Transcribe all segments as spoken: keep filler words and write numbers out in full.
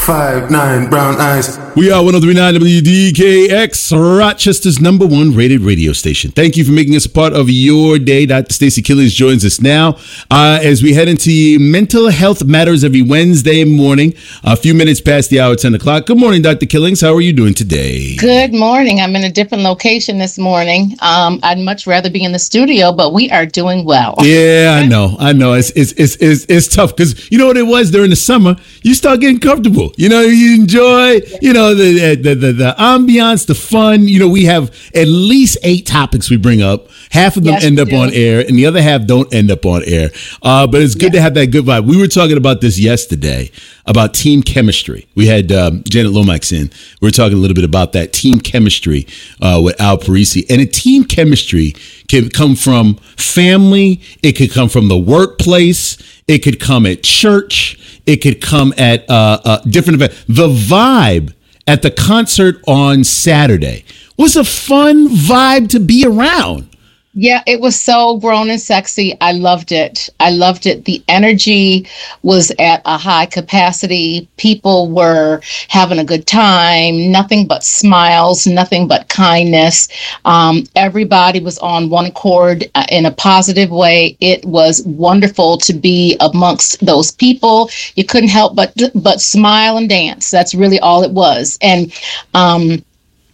Five, nine, brown eyes. We are one oh three point nine W D K X, Rochester's number one rated radio station. Thank you for making us a part of your day. Doctor Stacey Killings joins us now uh, as we head into Mental Health Matters every Wednesday morning, a few minutes past the hour, ten o'clock. Good morning, Doctor Killings. How are you doing today? Good morning. I'm in a different location this morning. Um, I'd much rather be in the studio, but we are doing well. Yeah, I know. I know. It's it's it's it's, it's tough because you know what it was during the summer? You start getting comfortable. You know, you enjoy, you know, the, the the the ambiance, the fun. You know, we have at least eight topics we bring up. Half of them Yes, end we up do. on air, and the other half don't end up on air. Uh, but it's good Yeah. to have that good vibe. We were talking about this yesterday about team chemistry. We had um, Janet Lomax in. We were talking a little bit about that team chemistry uh, with Al Parisi. And a team chemistry can come from family. It could come from the workplace. It could come at church. It could come at uh, uh, different events. The vibe at the concert on Saturday was a fun vibe to be around. Yeah, it was so grown and sexy. I loved it. I loved it. The energy was at a high capacity. People were having a good time. Nothing but smiles, nothing but kindness. Um, everybody was on one accord uh, in a positive way. It was wonderful to be amongst those people. You couldn't help but but smile and dance. That's really all it was. And um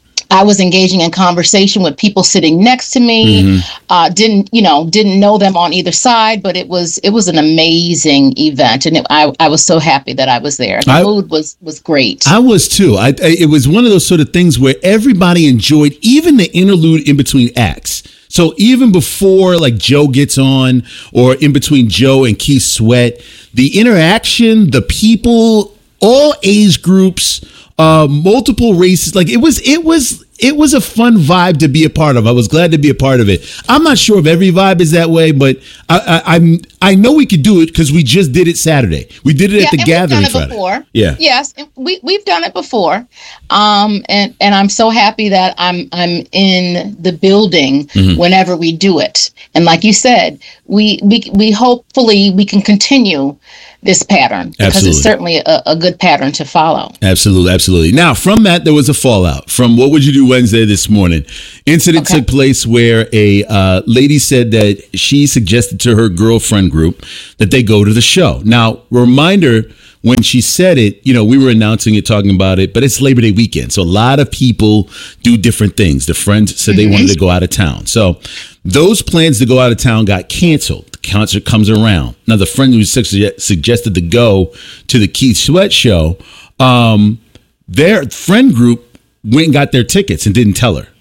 I was engaging in conversation with people sitting next to me. Mm-hmm. Uh, didn't you know? Didn't know them on either side, but it was it was an amazing event, and it, I I was so happy that I was there. The I, mood was was great. I was too. I, I it was one of those sort of things where everybody enjoyed, even the interlude in between acts. So even before like Joe gets on, or in between Joe and Keith Sweat, the interaction, the people, all age groups. Uh, multiple races, like it was, it was, it was a fun vibe to be a part of. I was glad to be a part of it. I'm not sure if every vibe is that way, but I, I, I'm, I know we could do it because we just did it Saturday. We did it yeah, at the and gathering we've done it Friday. before. Yeah. Yes, we we've done it before, um, and and I'm so happy that I'm I'm in the building mm-hmm. whenever we do it. And like you said, we we we hopefully we can continue this pattern because Absolutely. it's certainly a, a good pattern to follow. Absolutely, absolutely. Now, from that, there was a fallout from What Would You Do Wednesday this morning. Incident Okay. took place where a uh, lady said that she suggested to her girlfriend group that they go to the show. Now, reminder, when she said it, you know, we were announcing it, talking about it, but it's Labor Day weekend. So a lot of people do different things. The friends said they Mm-hmm. wanted to go out of town. So those plans to go out of town got canceled. The concert comes around. Now, the friend who sugge- suggested to go to the Keith Sweat show, um, their friend group went and got their tickets and didn't tell her.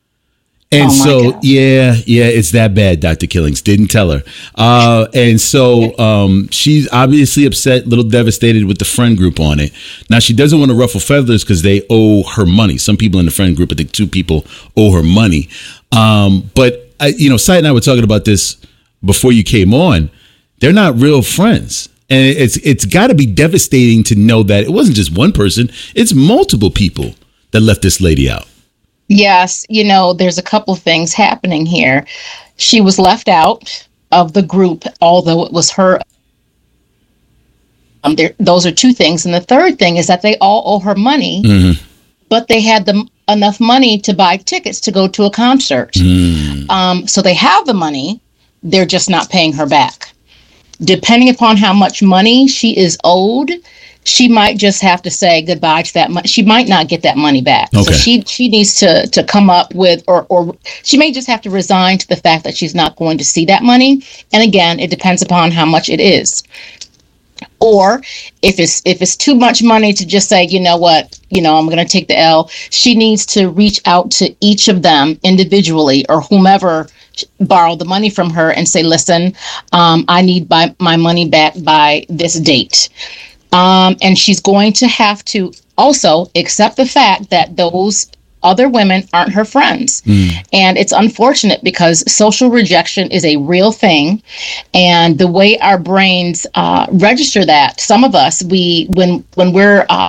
And Oh, my so, God. yeah, yeah, it's that bad, Doctor Killings. Didn't tell her. Uh, and so um, she's obviously upset, a little devastated with the friend group on it. Now, she doesn't want to ruffle feathers because they owe her money. Some people in the friend group, I think two people owe her money. Um, but, I, you know, Sai and I were talking about this before you came on. They're not real friends. And it's it's got to be devastating to know that it wasn't just one person. It's multiple people that left this lady out. Yes, you know, there's a couple things happening here. She was left out of the group, although it was her. Um, there, those are two things. And the third thing is that they all owe her money, Mm-hmm. but they had the, enough money to buy tickets to go to a concert. Mm. Um, so they have the money. They're just not paying her back. Depending upon how much money she is owed, she might just have to say goodbye to that money. She might not get that money back. Okay. So she she needs to to come up with, or or she may just have to resign to the fact that she's not going to see that money. And again, it depends upon how much it is. Or if it's if it's too much money to just say, you know what, you know, I'm going to take the L. She needs to reach out to each of them individually, or whomever borrowed the money from her, and say, listen, um, I need my, my money back by this date. Um, and she's going to have to also accept the fact that those other women aren't her friends. Mm. And it's unfortunate because social rejection is a real thing. And the way our brains uh, register that, some of us, we when when we're uh,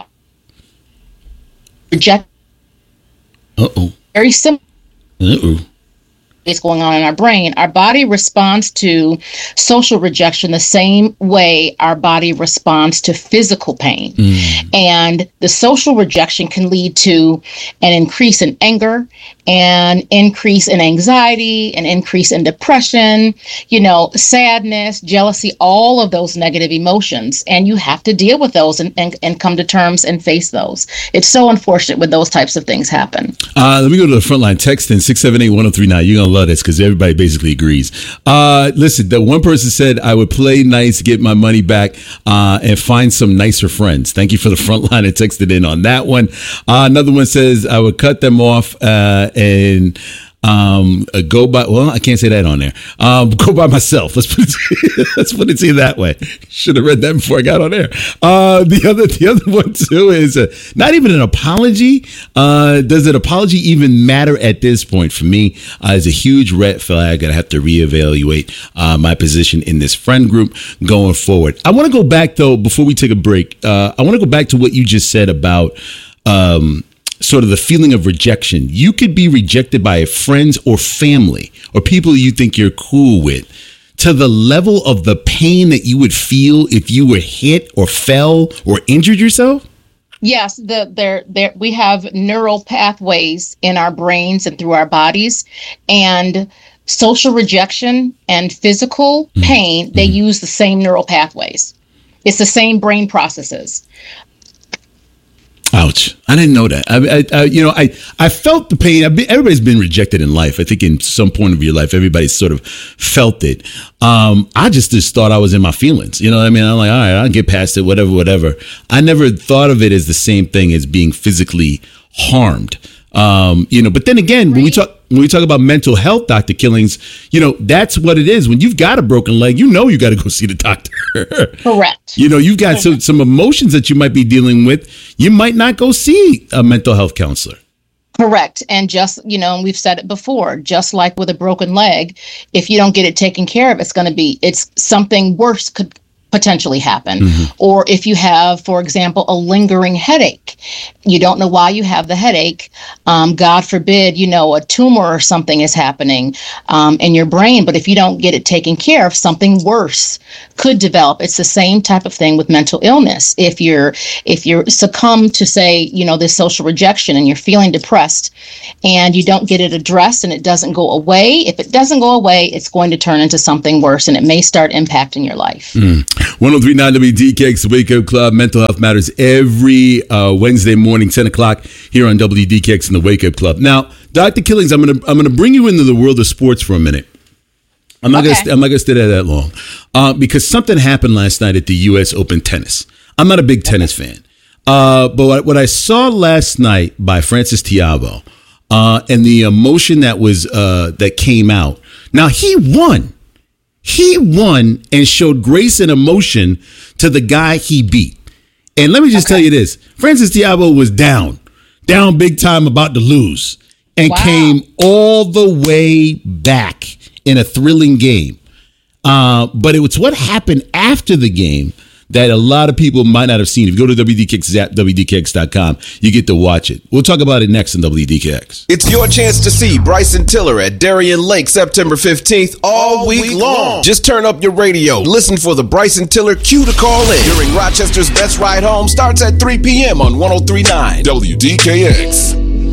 rejected, Uh-oh. very simple. Uh-oh. going on in our brain. Our body responds to social rejection the same way our body responds to physical pain. Mm. And the social rejection can lead to an increase in anger, an increase in anxiety, an increase in depression, you know, sadness, jealousy, all of those negative emotions. And you have to deal with those and, and, and come to terms and face those. It's so unfortunate when those types of things happen. Uh, let me go to the front line. Text in six seven eight, one oh three nine. You're going to love this because everybody basically agrees. Uh, listen, the one person said, I would play nice, get my money back, uh, and find some nicer friends. Thank you for the front line that texted in on that one. Uh, another one says, I would cut them off uh, and um, uh, go by, well, I can't say that on there. Um, go by myself. Let's put it, let's put it to you that way. Should have read that before I got on there. Uh, the other, the other one too is uh, not even an apology. Uh, does an apology even matter at this point? For me, uh, is a huge red flag. I have to reevaluate uh, my position in this friend group going forward. I want to go back though, before we take a break. Uh, I want to go back to what you just said about, um, sort of the feeling of rejection. You could be rejected by friends or family or people you think you're cool with, to the level of the pain that you would feel if you were hit or fell or injured yourself? Yes, the, there, there, we have neural pathways in our brains and through our bodies, and social rejection and physical mm-hmm. pain, they mm-hmm. use the same neural pathways. It's the same brain processes. Ouch. I didn't know that. I, I, I you know, I, I felt the pain. I've been, everybody's been rejected in life. I think in some point of your life, everybody's sort of felt it. Um, I just, just thought I was in my feelings. You know what I mean? I'm like, all right, I'll get past it, whatever, whatever. I never thought of it as the same thing as being physically harmed. Um, you know, but then again, when we talk when we talk about mental health, Doctor Killings, you know, that's what it is. When you've got a broken leg, you know you got to go see the doctor. Correct. You know, you've got some, some emotions that you might be dealing with. You might not go see a mental health counselor. Correct. And just, you know, and we've said it before, just like with a broken leg, if you don't get it taken care of, it's going to be, it's something worse could potentially happen. Mm-hmm. Or if you have, for example, a lingering headache, you don't know why you have the headache. Um, God forbid, you know, a tumor or something is happening um, in your brain. But if you don't get it taken care of, something worse could develop. It's the same type of thing with mental illness. If you're if you're succumb to, say, you know, this social rejection and you're feeling depressed and you don't get it addressed and it doesn't go away, if it doesn't go away, it's going to turn into something worse and it may start impacting your life. Mm. one oh three point nine W D K X, Wake Up Club. Mental Health Matters every uh, Wednesday morning, ten o'clock here on W D K X in the Wake Up Club. Now, Doctor Killings, I'm gonna I'm gonna bring you into the world of sports for a minute. I'm not okay. gonna I'm not gonna stay there that long uh, because something happened last night at the U S Open tennis. I'm not a big tennis fan, uh, but what, what I saw last night by Frances Tiafoe uh, and the emotion that was uh, that came out. Now he won. He won and showed grace and emotion to the guy he beat. And let me just okay. tell you this. Frances Tiafoe was down, down big time, about to lose, and wow. came all the way back in a thrilling game. Uh, but it was what happened after the game that a lot of people might not have seen. If you go to W D K X app, W D K X dot com, you get to watch it. We'll talk about it next on W D K X. It's your chance to see Bryson Tiller at Darien Lake September fifteenth all, all week, week long. Just turn up your radio. Listen for the Bryson Tiller cue to call in during Rochester's Best Ride Home. Starts at three p.m. on one oh three point nine W D K X.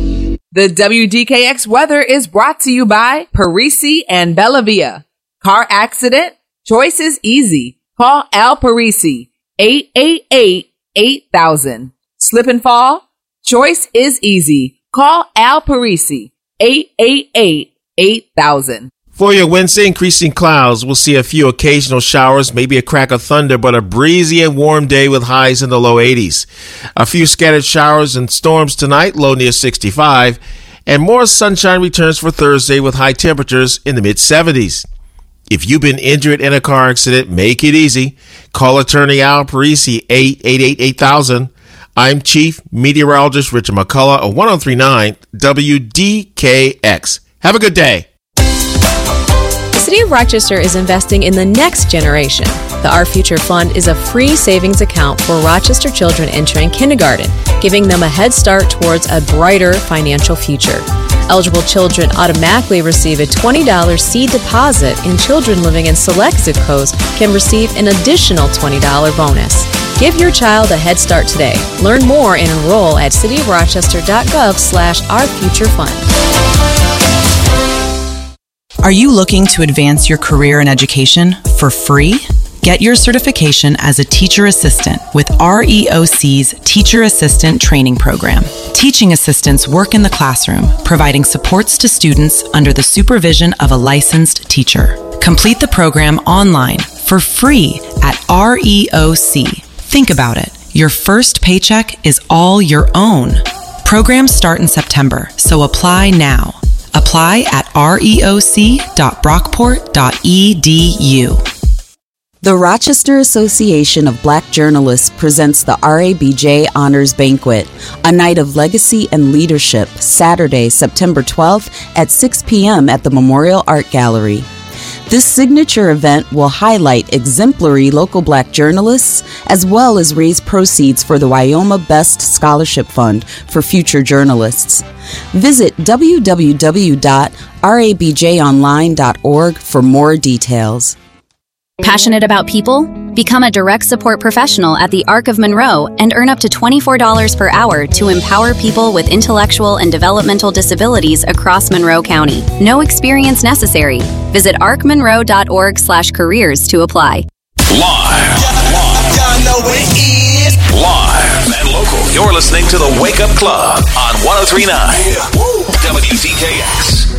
The W D K X weather is brought to you by Parisi and Bellavia. Car accident? Choice is easy. Call Al Parisi, eight eight eight, eight thousand. Slip and fall? Choice is easy. Call Al Parisi, eight eight eight, eight thousand. For your Wednesday, increasing clouds. We'll see a few occasional showers, maybe a crack of thunder, but a breezy and warm day with highs in the low eighties. A few scattered showers and storms tonight, low near sixty-five. And more sunshine returns for Thursday with high temperatures in the mid seventies. If you've been injured in a car accident, make it easy. Call attorney Al Parisi, eight eight eight, eight thousand. I'm Chief Meteorologist Richard McCullough of one oh three point nine W D K X. Have a good day. The City of Rochester is investing in the next generation. The Our Future Fund is a free savings account for Rochester children entering kindergarten, giving them a head start towards a brighter financial future. Eligible children automatically receive a twenty dollars seed deposit, and children living in select zip codes can receive an additional twenty dollars bonus. Give your child a head start today. Learn more and enroll at cityofrochester.gov slash our future fund. Are you looking to advance your career in education for free? Get your certification as a teacher assistant with R E O C's Teacher Assistant Training Program. Teaching assistants work in the classroom, providing supports to students under the supervision of a licensed teacher. Complete the program online for free at R E O C. Think about it. Your first paycheck is all your own. Programs start in September, so apply now. Apply at reoc dot brockport dot e d u. The Rochester Association of Black Journalists presents the R A B J Honors Banquet, a night of legacy and leadership, Saturday, September twelfth at six p.m. at the Memorial Art Gallery. This signature event will highlight exemplary local black journalists as well as raise proceeds for the Wyoma Best Scholarship Fund for future journalists. Visit w w w dot r a b j online dot org for more details. Passionate about people? Become a direct support professional at the Arc of Monroe and earn up to twenty-four dollars per hour to empower people with intellectual and developmental disabilities across Monroe County. No experience necessary. Visit arc monroe dot org slash careers to apply. Live. Y'all know it is. Live and local. You're listening to the Wake Up Club on one oh three point nine W D K X.